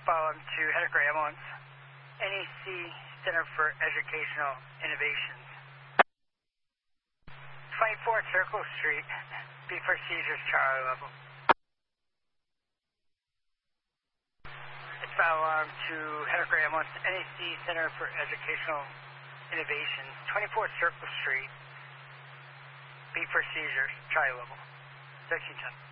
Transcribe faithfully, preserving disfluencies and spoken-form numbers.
follow to Henniker Ambulance, N E C Center for Educational Innovations. twenty-four Circle Street, B for seizures, Charlie level. Dispatch alarm to Henniker Ambulance, N E C Center for Educational Innovations, twenty-four Circle Street, B for seizures, Charlie level. thirteen ten.